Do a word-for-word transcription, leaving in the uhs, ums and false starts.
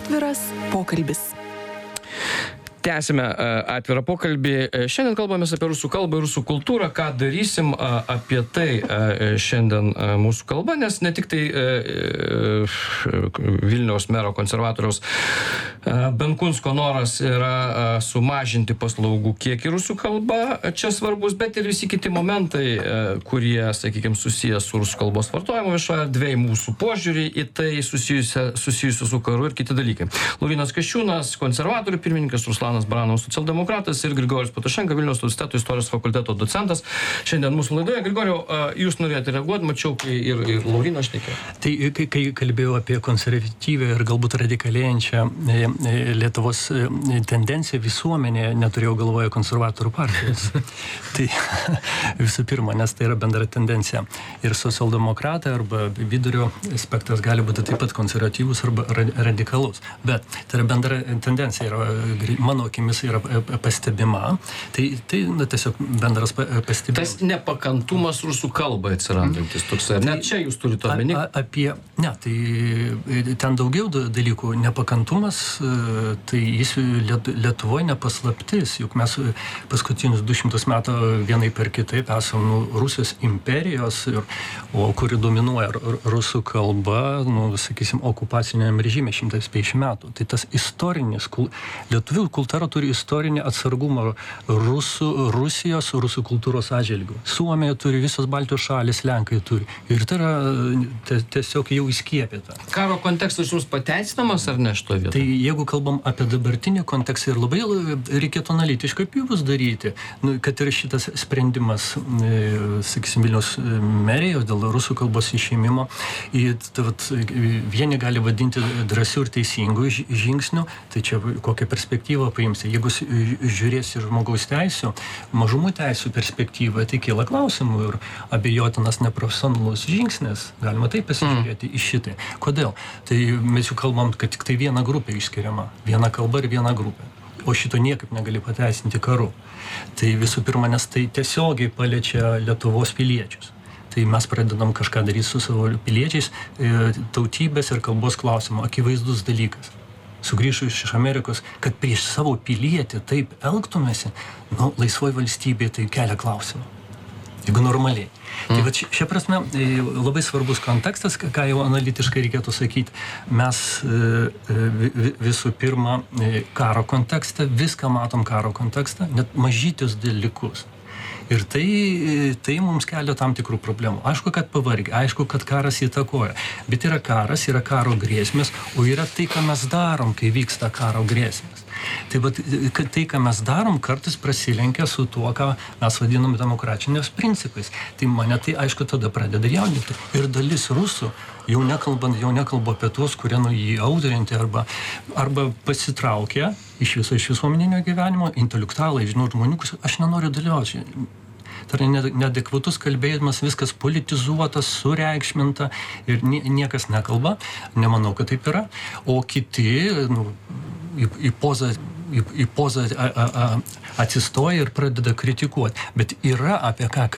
Atviras pokalbis. Tęsime atvirą pokalbį. Šiandien kalbamės apie rusų kalbą ir rusų kultūrą. Ką darysim apie tai šiandien mūsų kalba, nes ne tik tai Vilniaus mero konservatoriaus Benkunsko noras yra sumažinti paslaugų kiekį rusų kalba, čia svarbus, bet ir visi kiti momentai, kurie, sakykime, susijęs su rusų kalbos vartojimu viešoje erdvėje, mūsų požiūrį į tai susijusiu su karu ir kiti dalykai. Laurynas Kasčiūnas, konservatorių pirmininkas, Ruslanas Baranovas, socialdemokratas, ir Grigorijus Patašenka, Vilniaus universiteto istorijos fakulteto docentas. Šiandien mūsų laidoje. Grigorijau, jūs norėjote reaguoti, mačiau, kai ir, ir Laurynas šnekėjo. Tai kai, kai kalbėjau apie konservatyvę ir galbūt radikalėjančią Lietuvos tendenciją visuomenėje, neturėjau galvoje konservatorių partijos. Tai visų pirma, nes tai yra bendra tendencija. Ir socialdemokratai arba vidurio spektras gali būti taip pat konservatyvus arba radikalus. Bet tai yra bendra tendencija. Yra, mano akimis yra pastebima. Tai, tai na, tiesiog bendras pastebėjimas. Tas nepakantumas rusų kalbai atsirandantis toks. Ar net čia jūs turite omeny? Apie, ne, tai ten daugiau dalykų. Nepakantumas, tai jis Lietuvoje nepaslaptis. Juk mes paskutinius du šimtus metų vienai per kitaip esam nu, Rusijos imperijos, ir, o kuri dominuoja rusų kalba, nu, sakysim, okupaciniam režime šimtas penkiasdešimt metų. Tai tas istorinis, lietuvių kultūra turi istorinį atsargumą rusų, Rusijos, rusų kultūros atžvilgiu. Suomija turi, visos Baltijos šalis, Lenkai turi. Ir tai yra tiesiog jau įskiepyta. Karo kontekstas jums pateisinamas ar ne šitoje vietoje? Tai jeigu kalbam apie dabartinį kontekstą ir labai reikėtų analitiškai pjūvius daryti, nu, kad ir šitas sprendimas, sakysim, Vilniaus merijos dėl rusų kalbos išėmimo, vieni gali vadinti drąsių ir teisingų žingsnių, tai čia kokią perspektyvą paimsi. Jeigu žiūrėsi žmogaus teisių, mažumų teisių perspektyvą, tai kyla klausimų ir abejotinas neprofesionalus žingsnis. Galima taip pasižiūrėti į šitai. Kodėl? Tai mes jau kalbam, kad tik tai viena grupė išskiriama. Viena kalba ir viena grupė. O šito niekaip negali pateisinti karu. Tai visų pirma, nes tai tiesiogiai paliečia Lietuvos piliečius. Tai mes pradedam kažką daryti su savo piliečiais, tautybės ir kalbos klausimu. Akivaizdus dalykas. Sugrįžu iš Amerikos, kad prieš savo pilietį taip elgtumėsi, nu, laisvoj valstybėje tai kelia klausimą. Jeigu normaliai. Mm. Tai va šia prasme labai svarbus kontekstas, ką jau analitiškai reikėtų sakyti. Mes visų pirma karo kontekste, viską matom karo kontekste, net mažytis dalykus. Ir tai, tai mums kelia tam tikrų problemų. Aišku, kad pavargė, aišku, kad karas įtakoja. Bet yra karas, yra karo grėsmės, o yra tai, ką mes darom, kai vyksta karo grėsmės. Tai, bet, tai, ką mes darom, kartais prasilenkia su tuo, ką mes vadinam demokratiniais principais. Tai mane tai, aišku, tada pradeda jaudinti. Ir dalis rusų, jau nekalbant, jau nekalba apie tuos, kurie nu jį audrinti arba, arba pasitraukia iš viso iš visuomeninio gyvenimo, intelektualai, žinau, žmonių, aš nenoriu dalyvauti. Tai yra neadekvatus kalbėjimas, viskas politizuotas, sureikšminta ir niekas nekalba. Nemanau, kad taip yra. O kiti nu, į, į pozą, į, į pozą a, a, a, atsistoja ir pradeda kritikuoti. Bet yra apie ką